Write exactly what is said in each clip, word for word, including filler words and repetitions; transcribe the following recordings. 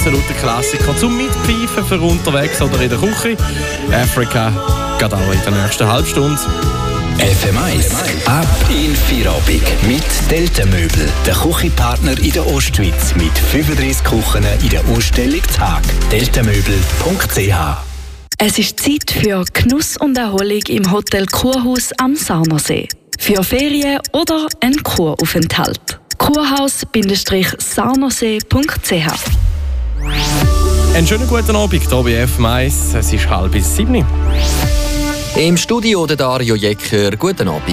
absoluter Klassiker zum Mitpfeifen für unterwegs oder in der Küche. Africa geht auch in der nächsten Halbstunde. F M eins ab in Feierabend mit Delta Möbel, der Küchenpartner in der Ostschweiz mit fünfunddreissig Küchen in der Ausstellung Tag. deltamöbel punkt c h. Es ist Zeit für Genuss und Erholung im Hotel Kurhaus am Sarnersee. Für Ferien oder einen Kuraufenthalt. kurhaus Sarnersee punkt c h. Einen schönen guten Abend hier bei F M eins. Es ist halb bis sieben. Im Studio der Dario Jecker. Guten Abend.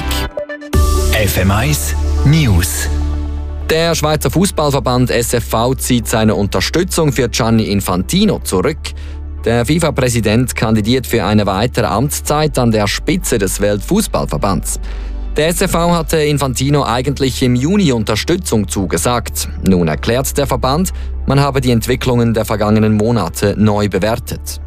F M eins News. Der Schweizer Fußballverband S F V zieht seine Unterstützung für Gianni Infantino zurück. Der FIFA-Präsident kandidiert für eine weitere Amtszeit an der Spitze des Weltfußballverbands. Der S F V hatte Infantino eigentlich im Juni Unterstützung zugesagt. Nun erklärt der Verband, man habe die Entwicklungen der vergangenen Monate neu bewertet.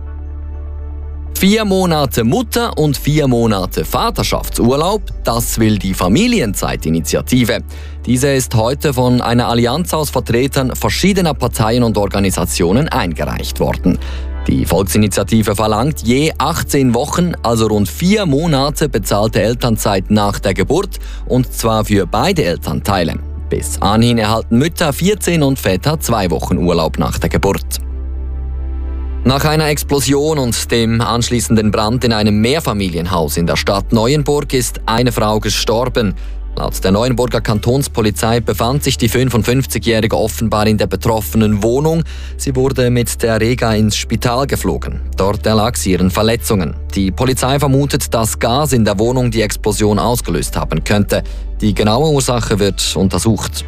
Vier Monate Mutter- und vier Monate Vaterschaftsurlaub, das will die Familienzeitinitiative. Diese ist heute von einer Allianz aus Vertretern verschiedener Parteien und Organisationen eingereicht worden. Die Volksinitiative verlangt je achtzehn Wochen, also rund vier Monate bezahlte Elternzeit nach der Geburt, und zwar für beide Elternteile. Bis anhin erhalten Mütter vierzehn und Väter zwei Wochen Urlaub nach der Geburt. Nach einer Explosion und dem anschließenden Brand in einem Mehrfamilienhaus in der Stadt Neuenburg ist eine Frau gestorben. Laut der Neuenburger Kantonspolizei befand sich die fünfundfünfzigjährige offenbar in der betroffenen Wohnung. Sie wurde mit der Rega ins Spital geflogen. Dort erlag sie ihren Verletzungen. Die Polizei vermutet, dass Gas in der Wohnung die Explosion ausgelöst haben könnte. Die genaue Ursache wird untersucht.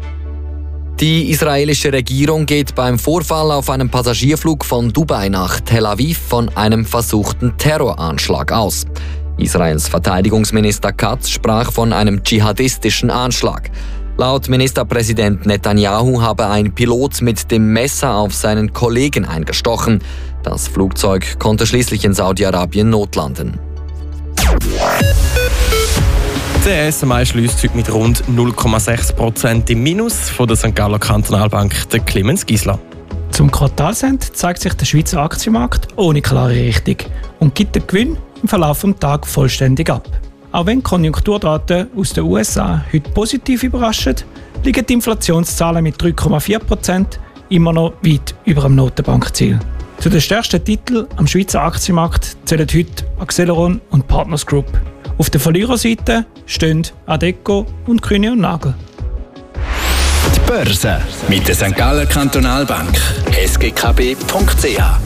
Die israelische Regierung geht beim Vorfall auf einem Passagierflug von Dubai nach Tel Aviv von einem versuchten Terroranschlag aus. Israels Verteidigungsminister Katz sprach von einem dschihadistischen Anschlag. Laut Ministerpräsident Netanyahu habe ein Pilot mit dem Messer auf seinen Kollegen eingestochen. Das Flugzeug konnte schließlich in Saudi-Arabien notlanden. Der S M I schließt heute mit rund null Komma sechs Prozent im Minus von der Sankt Galler Kantonalbank, der Clemens Gisler. Zum Quartalsende zeigt sich der Schweizer Aktienmarkt ohne klare Richtung und gibt den Gewinn im Verlauf des Tages vollständig ab. Auch wenn Konjunkturdaten aus den U S A heute positiv überraschen, liegen die Inflationszahlen mit drei Komma vier Prozent immer noch weit über dem Notenbankziel. Zu den stärksten Titeln am Schweizer Aktienmarkt zählen heute Acceleron und Partners Group. Auf der Verliererseite stehen Adecco und Kühne und Nagel. Die Börse mit der Sankt Galler Kantonalbank. s g k b punkt c h.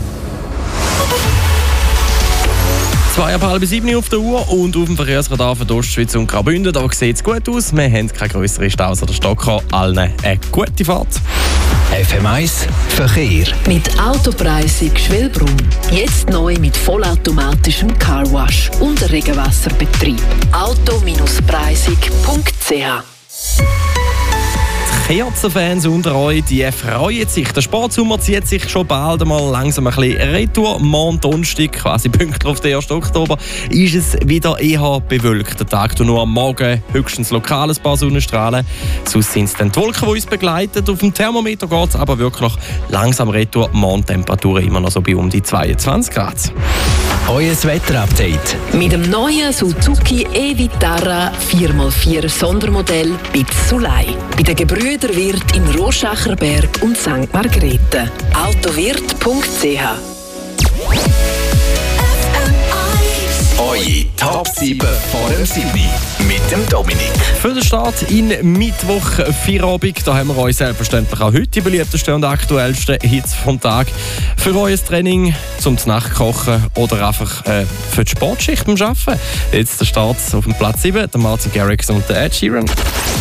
Zwei ab halb sieben auf der Uhr und auf dem Verkehrsradar für die Ostschweiz und Graubünden. Da sieht es gut aus. Wir haben keine grösseren Staus oder Stocker. Allen eine gute Fahrt. F M eins Verkehr. Mit Autopreisung Schwelbrunn. Jetzt neu mit vollautomatischem Carwash und Regenwasserbetrieb. auto preisig punkt c h. Die Kerzenfans unter euch, die freuen sich. Der Sportsommer zieht sich schon bald einmal langsam ein bisschen retour. Morgen Donnerstag, quasi pünktlich auf den ersten Oktober, ist es wieder eher bewölkt. Der Tag nur am Morgen höchstens lokal ein paar Sonnenstrahlen. Sonst sind es dann die Wolken, die uns begleiten. Auf dem Thermometer geht es aber wirklich langsam retour. Morgentemperaturen immer noch so bei um die zweiundzwanzig Grad. Euer Wetterupdate. Mit dem neuen Suzuki e-Vitara vier mal vier Sondermodell Bitsulei. Bei den Gebrüder Wirth in Roschacherberg und Sankt Margrethe. autowirt punkt c h. Eure Top sieben vor dem sieben mit dem Dominik. Für den Start in Mittwoch Feierabend, da haben wir euch selbstverständlich auch heute die beliebtesten und aktuellsten Hits vom Tag. Für euer Training, zum Nachkochen oder einfach äh, für die Sportschicht beim Arbeiten. Jetzt der Start auf dem Platz sieben, der Martin Garrix und der Ed Sheeran.